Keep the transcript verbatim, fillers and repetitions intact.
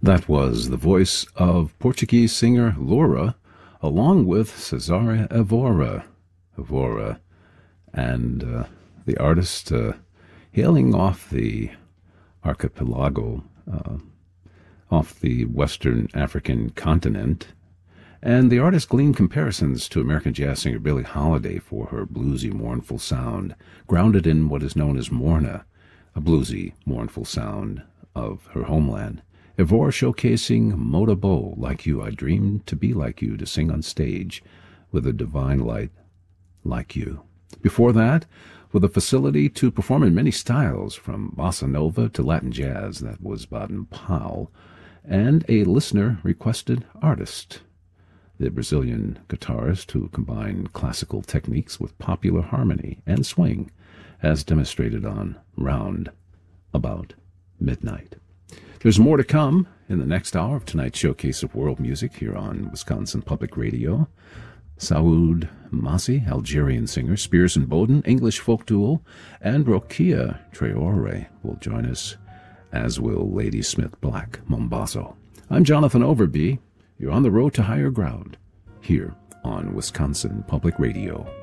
That was the voice of Portuguese singer Laura, along with Cesare Evora. Evora, and uh, the artist uh, hailing off the archipelago, uh, off the Western African continent. And the artist gleaned comparisons to American jazz singer Billie Holiday for her bluesy, mournful sound, grounded in what is known as Morna, a bluesy, mournful sound of her homeland. Evora showcasing Moda Bo, Like You, I Dreamed to Be Like You, to sing on stage with a divine light like you. Before that, with a facility to perform in many styles, from bossa nova to Latin jazz, that was Baden Powell, and a listener-requested artist, the Brazilian guitarist who combined classical techniques with popular harmony and swing, as demonstrated on Round About Midnight. There's more to come in the next hour of tonight's showcase of world music here on Wisconsin Public Radio. Saoud Masi, Algerian singer, Spears and Bowden, English folk duo, and Rokia Traore will join us, as will Ladysmith Black Mombaso. I'm Jonathan Overby. You're on the road to higher ground here on Wisconsin Public Radio.